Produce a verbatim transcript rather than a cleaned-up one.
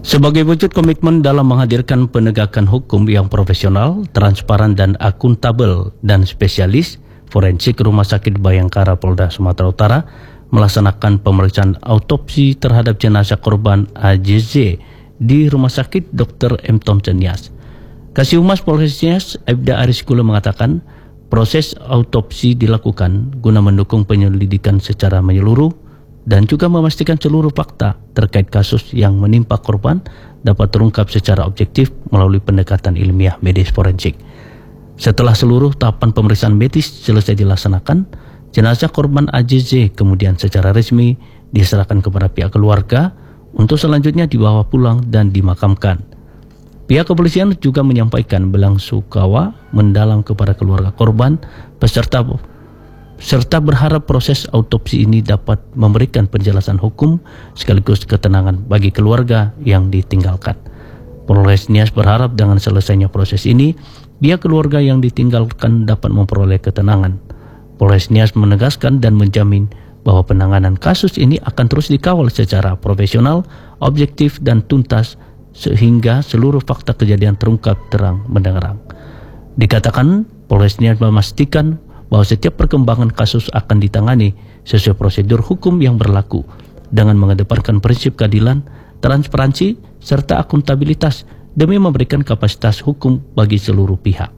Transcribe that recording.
Sebagai wujud komitmen dalam menghadirkan penegakan hukum yang profesional, transparan dan akuntabel dan spesialis, Forensik Rumah Sakit Bayangkara Polda Sumatera Utara melaksanakan pemeriksaan autopsi terhadap jenazah korban A J Z di Rumah Sakit Dokter M. Thompson Nias. Kasih Humas Polres Nias, Aibda Ariskula mengatakan, proses autopsi dilakukan guna mendukung penyelidikan secara menyeluruh dan juga memastikan seluruh fakta terkait kasus yang menimpa korban dapat terungkap secara objektif melalui pendekatan ilmiah medis forensik. Setelah seluruh tahapan pemeriksaan medis selesai dilaksanakan, jenazah korban A J Z kemudian secara resmi diserahkan kepada pihak keluarga untuk selanjutnya dibawa pulang dan dimakamkan. Pihak kepolisian juga menyampaikan belasungkawa mendalam kepada keluarga korban peserta serta berharap proses autopsi ini dapat memberikan penjelasan hukum sekaligus ketenangan bagi keluarga yang ditinggalkan. Polres Nias berharap dengan selesainya proses ini, pihak keluarga yang ditinggalkan dapat memperoleh ketenangan. Polres Nias menegaskan dan menjamin bahwa penanganan kasus ini akan terus dikawal secara profesional, objektif dan tuntas sehingga seluruh fakta kejadian terungkap terang benderang. Dikatakan, Polres Nias memastikan bahwa setiap perkembangan kasus akan ditangani sesuai prosedur hukum yang berlaku dengan mengedepankan prinsip keadilan, transparansi, serta akuntabilitas demi memberikan kapasitas hukum bagi seluruh pihak.